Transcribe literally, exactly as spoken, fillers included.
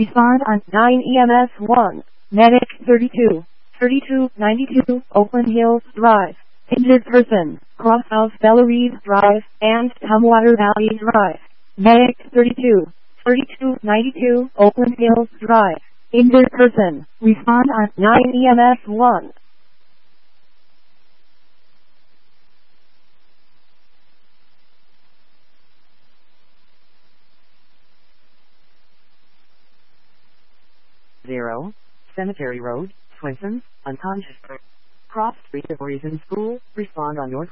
Respond on nine E M S one. Medic thirty-two. thirty-two ninety-two, Oakland Hills Drive. Injured person, Crosshouse Bellerive Drive, and Tumwater Valley Drive. Medic thirty-two. thirty-two ninety-two, Oakland Hills Drive. Injured person, respond on nine E M S one. Zero, Cemetery Road, Swinson, unconscious. Cross Street of Reason School, respond on North